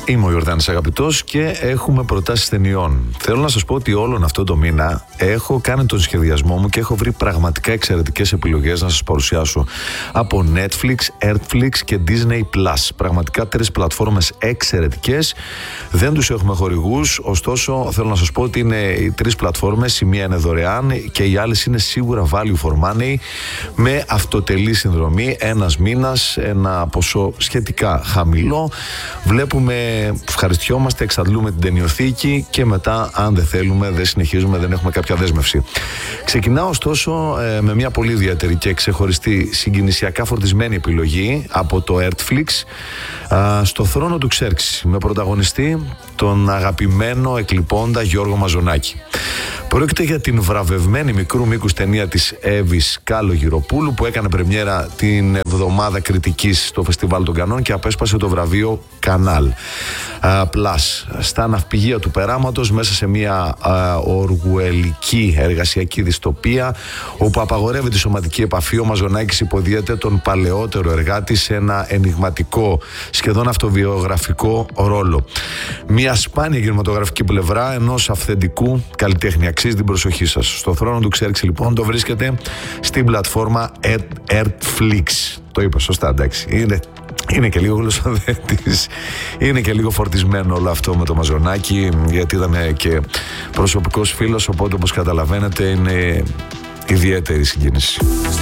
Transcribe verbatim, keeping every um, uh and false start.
Είμαι ο Ιορδάνης Αγαπητός και έχουμε προτάσεις ταινιών. Θέλω να σας πω ότι όλον αυτό το μήνα έχω κάνει τον σχεδιασμό μου και έχω βρει πραγματικά εξαιρετικές επιλογές να σας παρουσιάσω από Netflix, Airflix και Disney Plus. Πραγματικά τρεις πλατφόρμες εξαιρετικές. Δεν τους έχουμε χορηγούς, ωστόσο θέλω να σας πω ότι είναι οι τρεις πλατφόρμες. Η μία είναι δωρεάν και οι άλλες είναι σίγουρα value for money με αυτοτελή συνδρομή. Ένας μήνας, ένα ποσό σχετικά χαμηλό. Βλέπουμε, ευχαριστιόμαστε, εξαντλούμε την ταινιοθήκη και μετά, αν δεν θέλουμε, δεν συνεχίζουμε, δεν έχουμε κάποια δέσμευση. Ξεκινάω ωστόσο ε, με μια πολύ ιδιαίτερη και ξεχωριστή συγκινησιακά φορτισμένη επιλογή από το Airflix, α, στο θρόνο του Ξέρξη, με πρωταγωνιστή τον αγαπημένο εκλειπώντα Γιώργο Μαζονάκη. Πρόκειται για την βραβευμένη μικρού μήκους ταινία της Εύης Καλογυροπούλου που έκανε πρεμιέρα την εβδομάδα κριτικής στο Φεστιβάλ των Κανών και απέσπασε το βραβείο Κανάλ Plus στα ναυπηγεία του περάματος, μέσα σε μια οργουελική εργασιακή δυστοπία όπου απαγορεύεται η σωματική επαφή. Ο Μαζονάκης υποδίεται τον παλαιότερο εργάτη σε ένα ενιγματικό, σχεδόν αυτοβιογραφικό ρόλο. Μια σπάνια κινηματογραφική πλευρά ενός αυθεντικού καλλιτέχνη. Αξίζει την προσοχή σας. Στο θρόνο του Ξέρξη λοιπόν το βρίσκεται στην πλατφόρμα Airflix. Το είπα σωστά, εντάξει. Είναι, είναι και λίγο γλωσσοδέτης. Είναι και λίγο φορτισμένο όλο αυτό με το Μαζονάκη, γιατί ήταν και προσωπικός φίλος, οπότε όπως καταλαβαίνετε είναι ιδιαίτερη συγκίνηση.